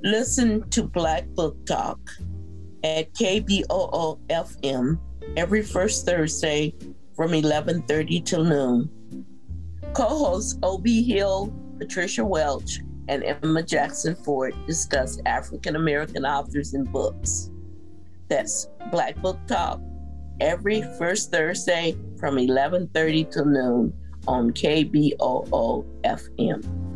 Listen to Black Book Talk at KBOO FM every first Thursday from 11:30 till noon. Co-hosts O.B. Hill, Patricia Welch, and Emma Jackson Ford discuss African American authors and books. That's Black Book Talk every first Thursday from 11:30 till noon on KBOO FM.